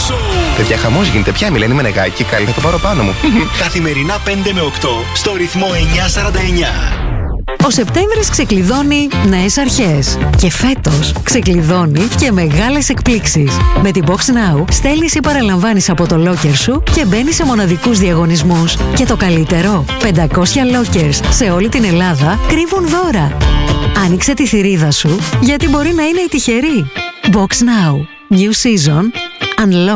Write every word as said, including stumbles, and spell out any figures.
Παιδιά, χαμός γίνεται πια, Μιλένη Μενεγάκη. Καλή, θα το πάρω πάνω μου. Καθημερινά πέντε με οκτώ στο ρυθμό εννιά σαράντα εννιά. Ο Σεπτέμβρης ξεκλειδώνει νέες αρχές. Και φέτος ξεκλειδώνει και μεγάλες εκπλήξεις. Με την Box Now στέλνεις ή παραλαμβάνεις από το locker σου και μπαίνεις σε μοναδικούς διαγωνισμούς. Και το καλύτερο, πεντακόσια lockers σε όλη την Ελλάδα κρύβουν δώρα. Άνοιξε τη θηρίδα σου, γιατί μπορεί να είναι η τυχερή. Box Now. New season. Unlock.